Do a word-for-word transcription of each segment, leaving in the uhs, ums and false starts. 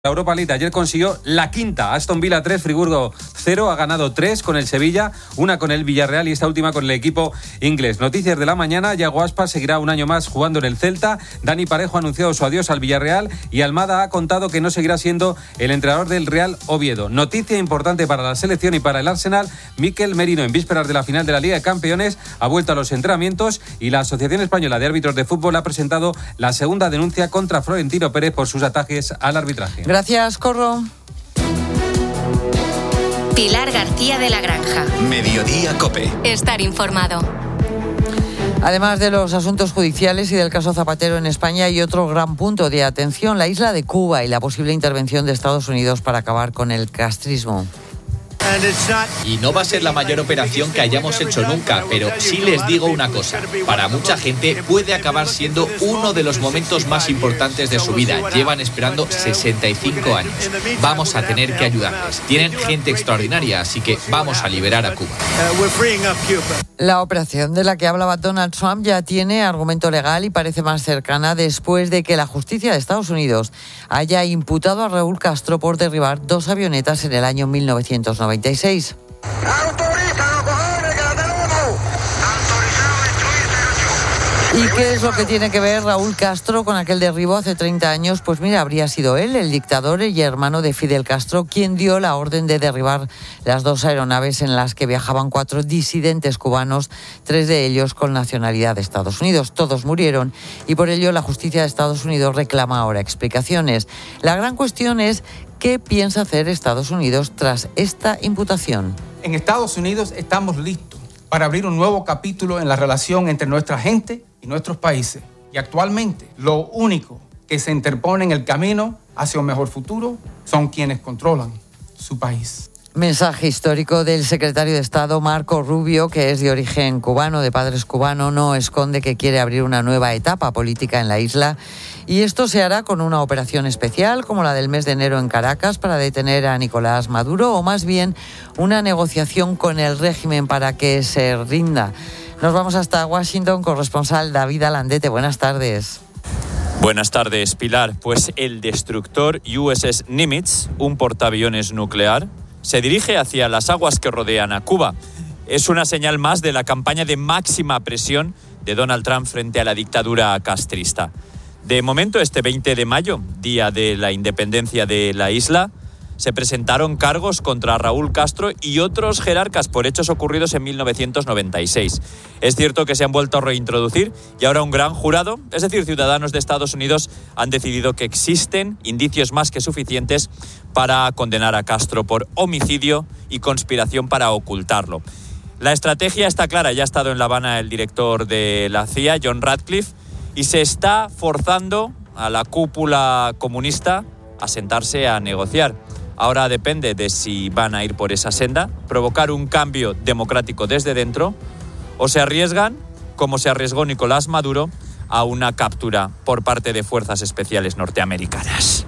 La Europa League ayer consiguió la quinta. Aston Villa tres, Friburgo cero. Ha ganado tres con el Sevilla, una con el Villarreal y esta última con el equipo inglés. Noticias de la mañana. Yago Aspas seguirá un año más jugando en el Celta. Dani Parejo ha anunciado su adiós al Villarreal y Almada ha contado que no seguirá siendo el entrenador del Real Oviedo. Noticia importante para la selección y para el Arsenal. Mikel Merino, en vísperas de la final de la Liga de Campeones, ha vuelto a los entrenamientos y la Asociación Española de Árbitros de Fútbol ha presentado la segunda denuncia contra Florentino Pérez por sus ataques al arbitraje. Gracias, Corro. Pilar García de la Granja. Mediodía COPE. Estar informado. Además de los asuntos judiciales y del caso Zapatero en España, hay otro gran punto de atención, la isla de Cuba y la posible intervención de Estados Unidos para acabar con el castrismo. Y no va a ser la mayor operación que hayamos hecho nunca, pero sí les digo una cosa. Para mucha gente puede acabar siendo uno de los momentos más importantes de su vida. Llevan esperando sesenta y cinco años. Vamos a tener que ayudarles. Tienen gente extraordinaria, así que vamos a liberar a Cuba. La operación de la que hablaba Donald Trump ya tiene argumento legal y parece más cercana después de que la justicia de Estados Unidos haya imputado a Raúl Castro por derribar dos avionetas en el año mil novecientos noventa y seis. ¿Y qué es lo que tiene que ver Raúl Castro con aquel derribo hace treinta años? Pues mira, habría sido él, el dictador y hermano de Fidel Castro, quien dio la orden de derribar las dos aeronaves en las que viajaban cuatro disidentes cubanos, tres de ellos con nacionalidad de Estados Unidos. Todos murieron y por ello la justicia de Estados Unidos reclama ahora explicaciones. La gran cuestión es ¿qué piensa hacer Estados Unidos tras esta imputación? En Estados Unidos estamos listos para abrir un nuevo capítulo en la relación entre nuestra gente y nuestros países. Y actualmente lo único que se interpone en el camino hacia un mejor futuro son quienes controlan su país. Mensaje histórico del secretario de Estado Marco Rubio, que es de origen cubano, de padres cubanos, no esconde que quiere abrir una nueva etapa política en la isla. Y esto se hará con una operación especial como la del mes de enero en Caracas para detener a Nicolás Maduro, o más bien una negociación con el régimen para que se rinda. Nos vamos hasta Washington, corresponsal David Alandete. Buenas tardes. Buenas tardes, Pilar. Pues el destructor U S S Nimitz, un portaaviones nuclear, se dirige hacia las aguas que rodean a Cuba. Es una señal más de la campaña de máxima presión de Donald Trump frente a la dictadura castrista. De momento, este veinte de mayo, día de la independencia de la isla, se presentaron cargos contra Raúl Castro y otros jerarcas por hechos ocurridos en mil novecientos noventa y seis. Es cierto que se han vuelto a reintroducir y ahora un gran jurado, es decir, ciudadanos de Estados Unidos, han decidido que existen indicios más que suficientes para condenar a Castro por homicidio y conspiración para ocultarlo. La estrategia está clara, ya ha estado en La Habana el director de la C I A, John Ratcliffe, y se está forzando a la cúpula comunista a sentarse a negociar. Ahora depende de si van a ir por esa senda, provocar un cambio democrático desde dentro, o se arriesgan, como se arriesgó Nicolás Maduro, a una captura por parte de fuerzas especiales norteamericanas.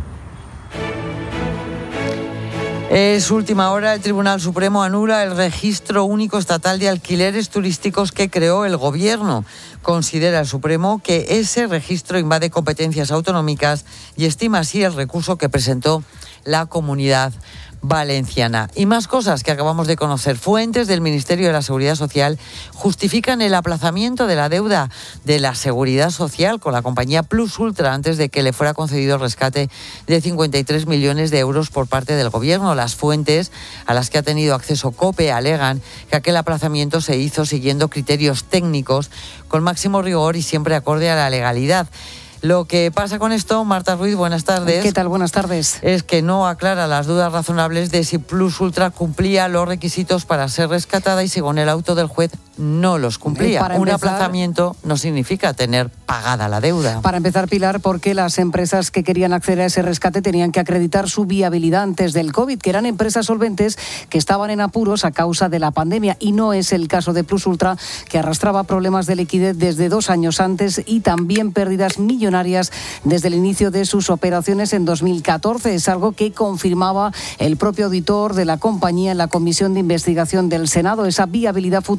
Es última hora, el Tribunal Supremo anula el registro único estatal de alquileres turísticos que creó el Gobierno. Considera el Supremo que ese registro invade competencias autonómicas y estima así el recurso que presentó la Comunidad Valenciana. Y más cosas que acabamos de conocer. Fuentes del Ministerio de la Seguridad Social justifican el aplazamiento de la deuda de la Seguridad Social con la compañía Plus Ultra antes de que le fuera concedido el rescate de cincuenta y tres millones de euros por parte del Gobierno. Las fuentes a las que ha tenido acceso COPE alegan que aquel aplazamiento se hizo siguiendo criterios técnicos con máximo rigor y siempre acorde a la legalidad. Lo que pasa con esto, Marta Ruiz, buenas tardes. ¿Qué tal? Buenas tardes. Es que no aclara las dudas razonables de si Plus Ultra cumplía los requisitos para ser rescatada y según el auto del juez no los cumplía. Para Un empezar, aplazamiento no significa tener pagada la deuda. Para empezar, Pilar, porque las empresas que querían acceder a ese rescate tenían que acreditar su viabilidad antes del COVID, que eran empresas solventes que estaban en apuros a causa de la pandemia, y no es el caso de Plus Ultra, que arrastraba problemas de liquidez desde dos años antes y también pérdidas millonarias desde el inicio de sus operaciones en dos mil catorce. Es algo que confirmaba el propio auditor de la compañía en la Comisión de Investigación del Senado. Esa viabilidad futura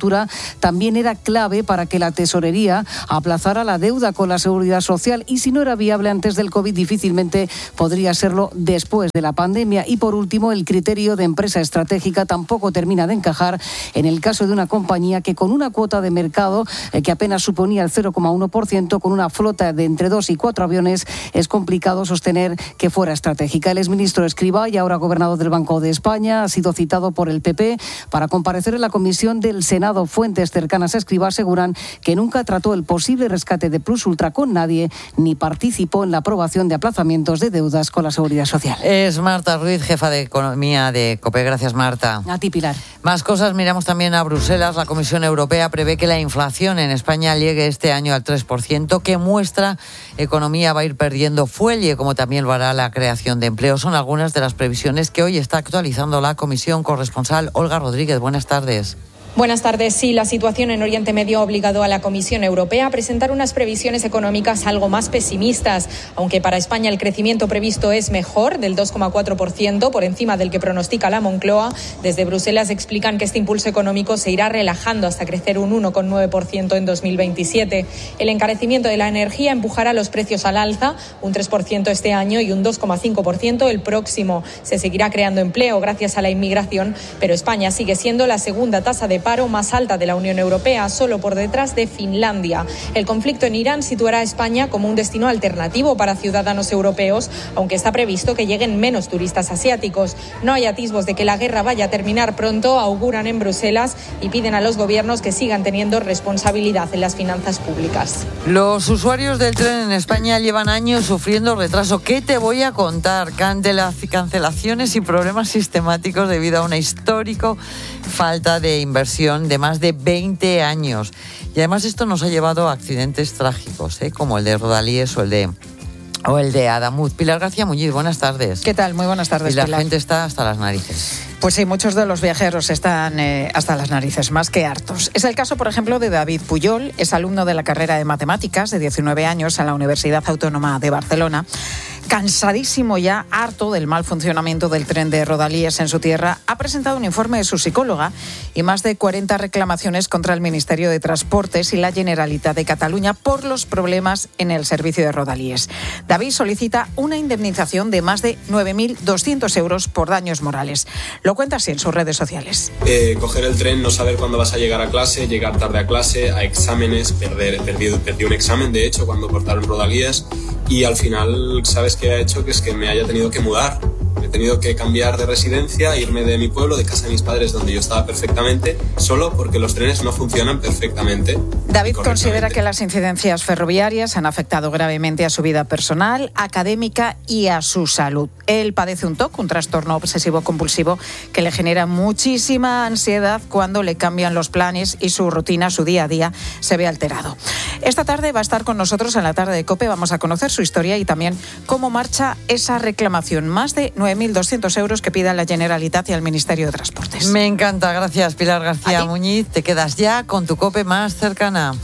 también era clave para que la tesorería aplazara la deuda con la Seguridad Social y si no era viable antes del COVID, difícilmente podría serlo después de la pandemia. Y por último, el criterio de empresa estratégica tampoco termina de encajar en el caso de una compañía que con una cuota de mercado eh, que apenas suponía el cero coma uno por ciento, con una flota de entre dos y cuatro aviones, es complicado sostener que fuera estratégica. El exministro Escrivá, y ahora gobernador del Banco de España, ha sido citado por el P P para comparecer en la comisión del Senado. Fuentes cercanas a Escrivá aseguran que nunca trató el posible rescate de Plus Ultra con nadie ni participó en la aprobación de aplazamientos de deudas con la Seguridad Social. Es Marta Ruiz, jefa de Economía de COPE. Gracias, Marta. A ti, Pilar. Más cosas, miramos también a Bruselas. La Comisión Europea prevé que la inflación en España llegue este año al tres por ciento, que muestra economía va a ir perdiendo fuelle, como también lo hará la creación de empleo. Son algunas de las previsiones que hoy está actualizando la Comisión. Corresponsal Olga Rodríguez, buenas tardes. Buenas tardes. Sí, la situación en Oriente Medio ha obligado a la Comisión Europea a presentar unas previsiones económicas algo más pesimistas. Aunque para España el crecimiento previsto es mejor, del dos coma cuatro por ciento, por encima del que pronostica la Moncloa, desde Bruselas explican que este impulso económico se irá relajando hasta crecer un uno coma nueve por ciento en dos mil veintisiete. El encarecimiento de la energía empujará los precios al alza, un tres por ciento este año y un dos coma cinco por ciento el próximo. Se seguirá creando empleo gracias a la inmigración, pero España sigue siendo la segunda tasa de paro más alta de la Unión Europea, solo por detrás de Finlandia. El conflicto en Irán situará a España como un destino alternativo para ciudadanos europeos, aunque está previsto que lleguen menos turistas asiáticos. No hay atisbos de que la guerra vaya a terminar pronto, auguran en Bruselas y piden a los gobiernos que sigan teniendo responsabilidad en las finanzas públicas. Los usuarios del tren en España llevan años sufriendo retraso. ¿Qué te voy a contar? Cancelaciones y problemas sistemáticos debido a una histórica falta de inversión de más de veinte años. Y además esto nos ha llevado a accidentes trágicos, ¿eh? como el de Rodalíes o el de o el de Adamuz. Pilar García Muñiz, buenas tardes. ¿Qué tal? Muy buenas tardes, Y la Pilar. gente está hasta las narices. Pues sí, muchos de los viajeros están eh, hasta las narices, más que hartos. Es el caso, por ejemplo, de David Puyol, es alumno de la carrera de Matemáticas, de diecinueve años, en la Universidad Autónoma de Barcelona. Cansadísimo ya, harto del mal funcionamiento del tren de Rodalíes en su tierra, ha presentado un informe de su psicóloga y más de cuarenta reclamaciones contra el Ministerio de Transportes y la Generalitat de Cataluña por los problemas en el servicio de Rodalíes. David solicita una indemnización de más de nueve mil doscientos euros por daños morales. Lo cuenta así en sus redes sociales. Eh, coger el tren, no saber cuándo vas a llegar a clase, llegar tarde a clase, a exámenes, perder, perdí, perdí un examen, de hecho, cuando cortaron Rodalíes, y al final, ¿sabes qué ha hecho? Que es que me haya tenido que mudar. He tenido que cambiar de residencia, irme de mi pueblo, de casa de mis padres, donde yo estaba perfectamente, solo porque los trenes no funcionan perfectamente. David considera que las incidencias ferroviarias han afectado gravemente a su vida personal, académica y a su salud. Él padece un T O C, un trastorno obsesivo-compulsivo, que le genera muchísima ansiedad cuando le cambian los planes y su rutina, su día a día, se ve alterado. Esta tarde va a estar con nosotros en la tarde de COPE. Vamos a conocer su historia y también cómo marcha esa reclamación. Más de nueve mil doscientos euros que pida la Generalitat y al Ministerio de Transportes. Me encanta, gracias Pilar García Muñiz. Te quedas ya con tu COPE más cercana.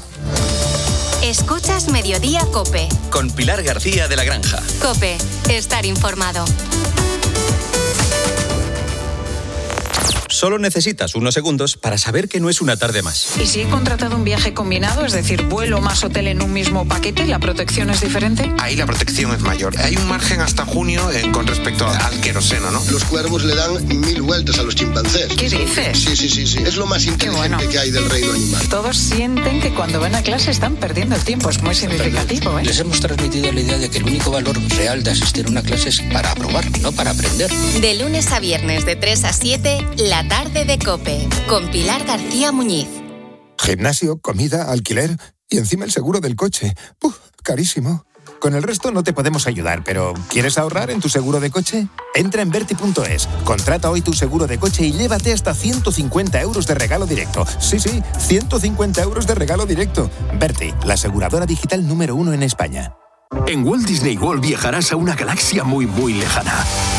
Escuchas Mediodía COPE. Con Pilar García de la Granja. COPE, estar informado. Solo necesitas unos segundos para saber que no es una tarde más. ¿Y si he contratado un viaje combinado, es decir, vuelo más hotel en un mismo paquete, la protección es diferente? Ahí la protección es mayor. Hay un margen hasta junio eh, con respecto al queroseno, ¿no? Los cuervos le dan mil vueltas a los chimpancés. ¿Qué dices? Sí, sí, sí, sí. Es lo más inteligente bueno. que hay del reino animal. Todos sienten que cuando van a clase están perdiendo el tiempo. Es muy significativo, ¿eh? Les hemos transmitido la idea de que el único valor real de asistir a una clase es para aprobar, no para aprender. De lunes a viernes de tres a siete, la tarde de COPE. Con Pilar García Muñiz. Gimnasio, comida, alquiler y encima el seguro del coche. ¡Uf! Carísimo. Con el resto no te podemos ayudar, pero ¿quieres ahorrar en tu seguro de coche? Entra en Berti punto es, contrata hoy tu seguro de coche y llévate hasta ciento cincuenta euros de regalo directo. Sí, sí, ciento cincuenta euros de regalo directo. Berti, la aseguradora digital número uno en España. En Walt Disney World viajarás a una galaxia muy, muy lejana.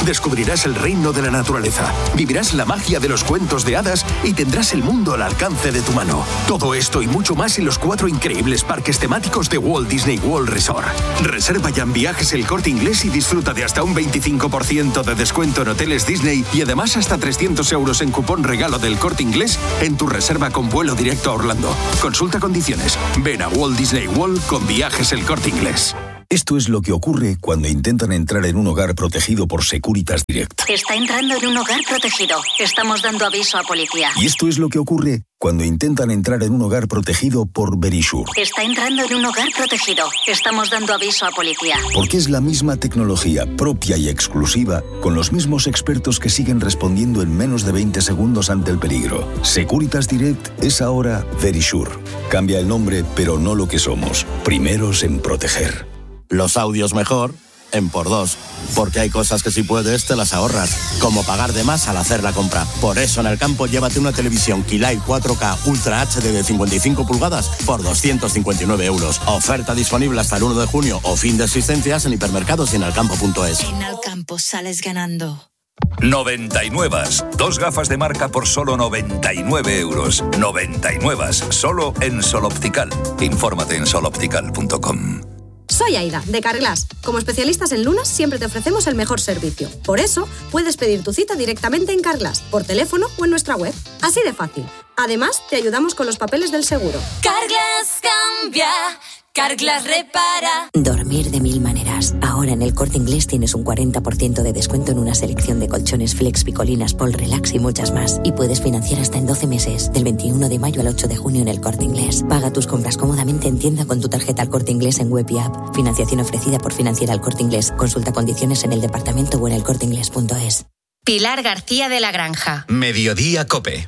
Descubrirás el reino de la naturaleza, vivirás la magia de los cuentos de hadas y tendrás el mundo al alcance de tu mano. Todo esto y mucho más en los cuatro increíbles parques temáticos de Walt Disney World Resort. Reserva ya en Viajes El Corte Inglés y disfruta de hasta un veinticinco por ciento de descuento en hoteles Disney y además hasta trescientos euros en cupón regalo del Corte Inglés en tu reserva con vuelo directo a Orlando. Consulta condiciones. Ven a Walt Disney World con Viajes El Corte Inglés. Esto es lo que ocurre cuando intentan entrar en un hogar protegido por Securitas Direct. Está entrando en un hogar protegido. Estamos dando aviso a policía. Y esto es lo que ocurre cuando intentan entrar en un hogar protegido por Verisure. Está entrando en un hogar protegido. Estamos dando aviso a policía. Porque es la misma tecnología propia y exclusiva, con los mismos expertos que siguen respondiendo en menos de veinte segundos ante el peligro. Securitas Direct es ahora Verisure. Cambia el nombre, pero no lo que somos. Primeros en proteger. Los audios mejor en por dos, porque hay cosas que si puedes te las ahorras, como pagar de más al hacer la compra. Por eso en el campo llévate una televisión Kilai cuatro K Ultra H D de cincuenta y cinco pulgadas por doscientos cincuenta y nueve euros. Oferta disponible hasta el uno de junio o fin de existencias en hipermercados y en alcampo punto es. En Alcampo sales ganando. noventa y nueve. Dos gafas de marca por solo noventa y nueve euros. noventa y nueve. Solo en Sol Optical. Infórmate en sol optical punto com. Soy Aida, de Carglass. Como especialistas en lunas, siempre te ofrecemos el mejor servicio. Por eso, puedes pedir tu cita directamente en Carglass, por teléfono o en nuestra web. Así de fácil. Además, te ayudamos con los papeles del seguro. Carglass cambia, Carglass repara. Dormir de mil maneras. Ahora en El Corte Inglés tienes un cuarenta por ciento de descuento en una selección de colchones Flex, Picolinas, Pol Relax y muchas más. Y puedes financiar hasta en doce meses, del veintiuno de mayo al ocho de junio en El Corte Inglés. Paga tus compras cómodamente en tienda con tu tarjeta El Corte Inglés en web y app. Financiación ofrecida por Financiera El Corte Inglés. Consulta condiciones en el departamento o en el corte inglés punto es. Pilar García de la Granja. Mediodía Cope.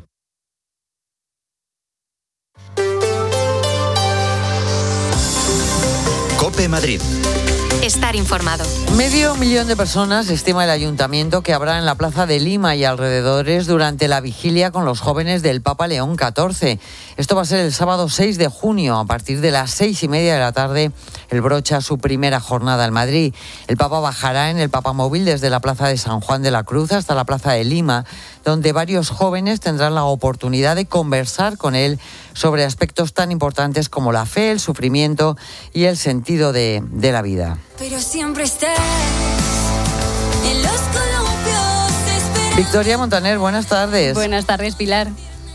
Cope Madrid. Estar informado. Medio millón de personas estima el ayuntamiento que habrá en la Plaza de Lima y alrededores durante la vigilia con los jóvenes del Papa León catorce. Esto va a ser el sábado seis de junio. A partir de las seis y media de la tarde, el brocha su primera jornada en Madrid. El Papa bajará en el Papamóvil desde la Plaza de San Juan de la Cruz hasta la Plaza de Lima, donde varios jóvenes tendrán la oportunidad de conversar con él sobre aspectos tan importantes como la fe, el sufrimiento y el sentido de, de la vida. Pero siempre estás en los columpios. Victoria Montaner, buenas tardes. Buenas tardes, Pilar.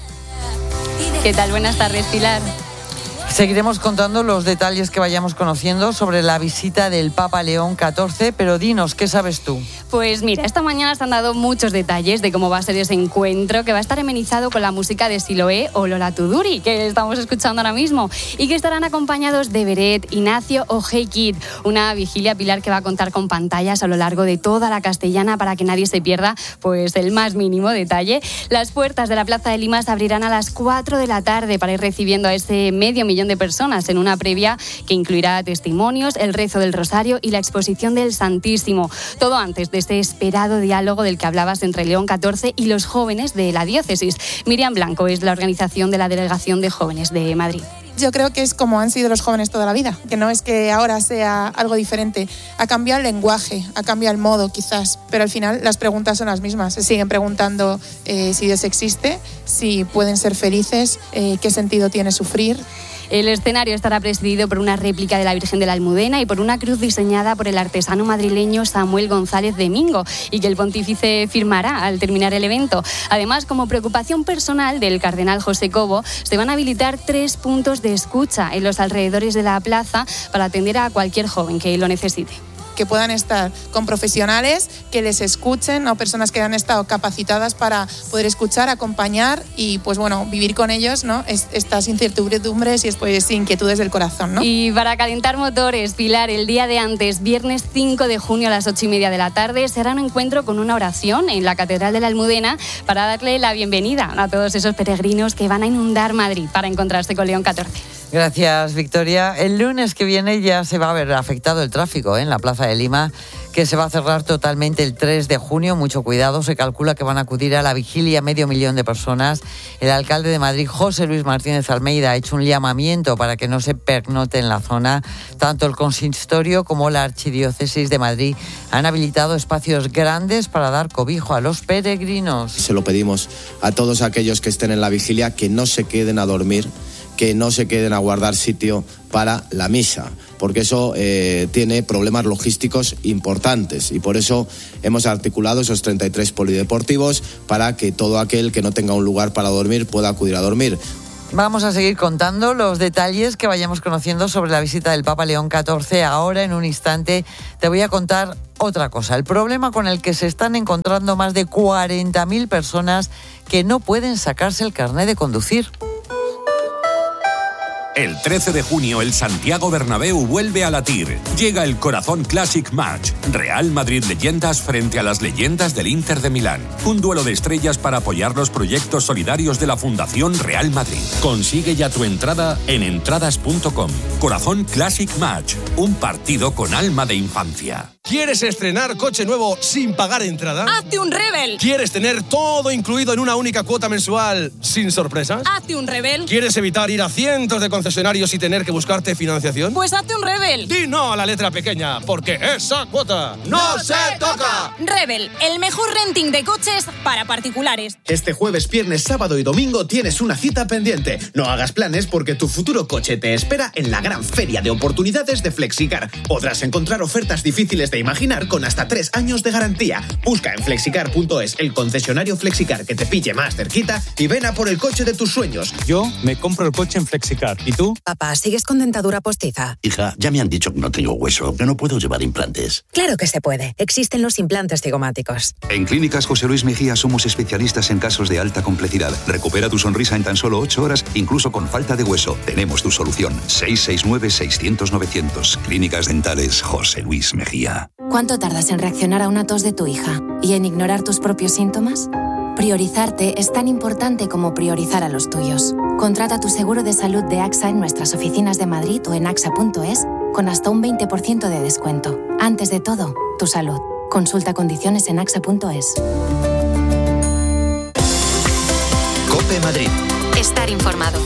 ¿Qué tal? Buenas tardes, Pilar. Seguiremos contando los detalles que vayamos conociendo sobre la visita del Papa León catorce, pero dinos, ¿qué sabes tú? Pues mira, esta mañana se han dado muchos detalles de cómo va a ser ese encuentro, que va a estar amenizado con la música de Siloé o Lola Tuduri, que estamos escuchando ahora mismo, y que estarán acompañados de Beret, Ignacio o Hey Kid, una vigilia, Pilar, que va a contar con pantallas a lo largo de toda la Castellana para que nadie se pierda pues el más mínimo detalle. Las puertas de la Plaza de Lima se abrirán a las cuatro de la tarde para ir recibiendo a ese medio millón de personas en una previa que incluirá testimonios, el rezo del Rosario y la exposición del Santísimo. Todo antes de este esperado diálogo del que hablabas entre León catorce y los jóvenes de la diócesis. Miriam Blanco es la organización de la Delegación de Jóvenes de Madrid. Yo creo que es como han sido los jóvenes toda la vida, que no es que ahora sea algo diferente. Ha cambiado el lenguaje, ha cambiado el modo quizás, pero al final las preguntas son las mismas. Se siguen preguntando eh, si Dios existe, si pueden ser felices, eh, qué sentido tiene sufrir. El escenario estará presidido por una réplica de la Virgen de la Almudena y por una cruz diseñada por el artesano madrileño Samuel González Domingo y que el pontífice firmará al terminar el evento. Además, como preocupación personal del cardenal José Cobo, se van a habilitar tres puntos de escucha en los alrededores de la plaza para atender a cualquier joven que lo necesite. Que puedan estar con profesionales que les escuchen, ¿no? Personas que han estado capacitadas para poder escuchar, acompañar y pues bueno, vivir con ellos, ¿no? Es, estas incertidumbres y pues, inquietudes del corazón, ¿no? Y para calentar motores, Pilar, el día de antes, viernes cinco de junio a las ocho y media de la tarde, será un encuentro con una oración en la Catedral de la Almudena para darle la bienvenida a todos esos peregrinos que van a inundar Madrid para encontrarse con León catorce. Gracias, Victoria. El lunes que viene ya se va a ver afectado el tráfico, ¿eh? En la Plaza de Lima, que se va a cerrar totalmente el tres de junio. Mucho cuidado, se calcula que van a acudir a la vigilia medio millón de personas. El alcalde de Madrid, José Luis Martínez Almeida, ha hecho un llamamiento para que no se pernote en la zona. Tanto el consistorio como la Archidiócesis de Madrid han habilitado espacios grandes para dar cobijo a los peregrinos. Se lo pedimos a todos aquellos que estén en la vigilia que no se queden a dormir, que no se queden a guardar sitio para la misa, porque eso eh, tiene problemas logísticos importantes y por eso hemos articulado esos treinta y tres polideportivos para que todo aquel que no tenga un lugar para dormir pueda acudir a dormir. Vamos a seguir contando los detalles que vayamos conociendo sobre la visita del Papa León catorce. Ahora, en un instante, te voy a contar otra cosa. El problema con el que se están encontrando más de cuarenta mil personas que no pueden sacarse el carnet de conducir. El trece de junio el Santiago Bernabéu vuelve a latir. Llega el Corazón Classic Match. Real Madrid Leyendas frente a las leyendas del Inter de Milán. Un duelo de estrellas para apoyar los proyectos solidarios de la Fundación Real Madrid. Consigue ya tu entrada en entradas punto com. Corazón Classic Match. Un partido con alma de infancia. ¿Quieres estrenar coche nuevo sin pagar entrada? ¡Hazte un Rebel! ¿Quieres tener todo incluido en una única cuota mensual sin sorpresas? ¡Hazte un Rebel! ¿Quieres evitar ir a cientos de concesionarios y tener que buscarte financiación? Pues hazte un Rebel. Di no a la letra pequeña, porque esa cuota no se toca. Rebel, el mejor renting de coches para particulares. Este jueves, viernes, sábado y domingo tienes una cita pendiente. No hagas planes porque tu futuro coche te espera en la gran feria de oportunidades de Flexicar. Podrás encontrar ofertas difíciles de imaginar con hasta tres años de garantía. Busca en flexicar punto es el concesionario Flexicar que te pille más cerquita y ven a por el coche de tus sueños. Yo me compro el coche en Flexicar. ¿Y tú? Papá, ¿sigues con dentadura postiza? Hija, ya me han dicho que no tengo hueso, que no puedo llevar implantes. Claro que se puede. Existen los implantes cigomáticos. En Clínicas José Luis Mejía somos especialistas en casos de alta complejidad. Recupera tu sonrisa en tan solo ocho horas, incluso con falta de hueso. Tenemos tu solución. seis seis nueve, seiscientos, novecientos. Clínicas Dentales José Luis Mejía. ¿Cuánto tardas en reaccionar a una tos de tu hija y en ignorar tus propios síntomas? Priorizarte es tan importante como priorizar a los tuyos. Contrata tu seguro de salud de AXA en nuestras oficinas de Madrid o en axa punto es con hasta un veinte por ciento de descuento. Antes de todo, tu salud. Consulta condiciones en axa punto es. COPE Madrid. Estar informado.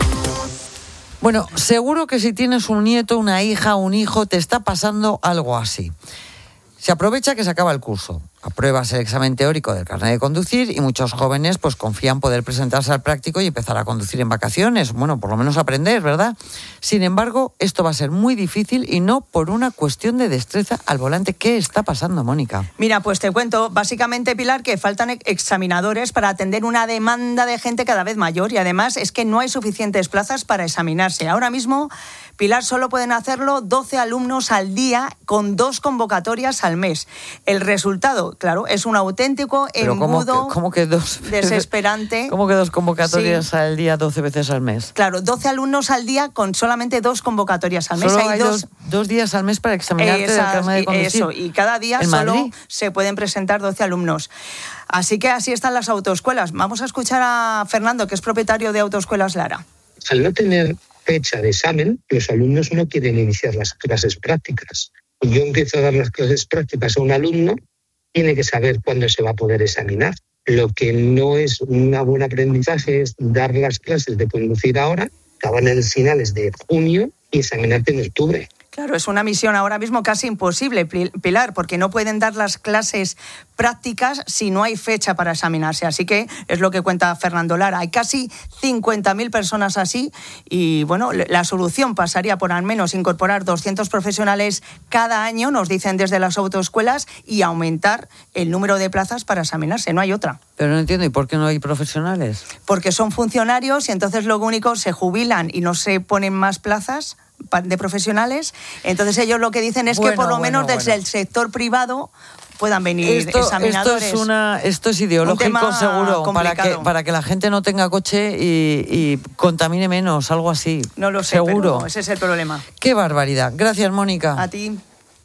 Bueno, seguro que si tienes un nieto, una hija, un hijo, te está pasando algo así. Se aprovecha que se acaba el curso, apruebas el examen teórico del carnet de conducir y muchos jóvenes pues confían poder presentarse al práctico y empezar a conducir en vacaciones, bueno, por lo menos aprender, ¿verdad? Sin embargo, esto va a ser muy difícil y no por una cuestión de destreza al volante. ¿Qué está pasando, Mónica? Mira, pues te cuento, básicamente, Pilar, que faltan examinadores para atender una demanda de gente cada vez mayor y además es que no hay suficientes plazas para examinarse. Ahora mismo, Pilar, solo pueden hacerlo doce alumnos al día con dos convocatorias al mes. El resultado, claro, es un auténtico Pero embudo ¿cómo que, cómo que dos desesperante. ¿Cómo que dos convocatorias Sí. al día, doce veces al mes? Claro, doce alumnos al día con solamente dos convocatorias al mes. Solo hay, hay dos, dos, dos días al mes para examinarte del Esas- carnet de y- conducir. Eso, y cada día ¿En solo Madrid? se pueden presentar doce alumnos. Así que así están las autoescuelas. Vamos a escuchar a Fernando, que es propietario de Autoescuelas Lara. Al no tener fecha de examen, los alumnos no quieren iniciar las clases prácticas. Y yo empiezo a dar las clases prácticas a un alumno, tiene que saber cuándo se va a poder examinar. Lo que no es un buen aprendizaje es dar las clases de conducir ahora, acaban en finales de junio y examinarte en octubre. Claro, es una misión ahora mismo casi imposible, Pilar, porque no pueden dar las clases prácticas si no hay fecha para examinarse. Así que es lo que cuenta Fernando Lara. Hay casi cincuenta mil personas así y, bueno, la solución pasaría por al menos incorporar doscientos profesionales cada año, nos dicen desde las autoescuelas, y aumentar el número de plazas para examinarse. No hay otra. Pero no entiendo, ¿y por qué no hay profesionales? Porque son funcionarios y entonces lo único se jubilan y no se ponen más plazas de profesionales. Entonces ellos lo que dicen es Bueno, que por lo bueno, menos desde bueno. el sector privado puedan venir Esto, examinadores. esto es una, esto es ideológico, Un tema seguro, para que, complicado. para que la gente no tenga coche y, y contamine menos, algo así. No lo sé, seguro. pero ese es el problema. Qué barbaridad. Gracias, Mónica. A ti.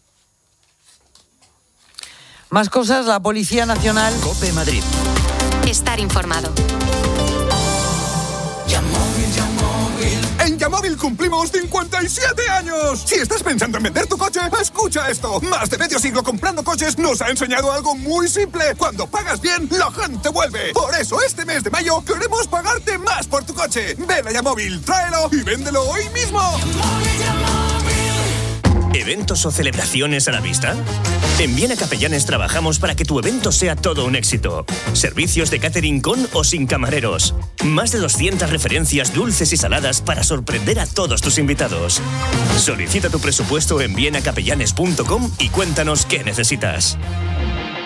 Más cosas, la Policía Nacional. COPE Madrid. Estar informado. Yamóvil, Yamóvil. En Yamóvil cumplimos cincuenta y siete años. Si estás pensando en vender tu coche, escucha esto. Más de medio siglo comprando coches nos ha enseñado algo muy simple. Cuando pagas bien, la gente vuelve. Por eso este mes de mayo queremos pagarte más por tu coche. Ven a Yamóvil, tráelo y véndelo hoy mismo. Yamóvil, Yamóvil. ¿Eventos o celebraciones a la vista? En Viena Capellanes trabajamos para que tu evento sea todo un éxito. Servicios de catering con o sin camareros. Más de doscientas referencias dulces y saladas para sorprender a todos tus invitados. Solicita tu presupuesto en viena capellanes punto com y cuéntanos qué necesitas.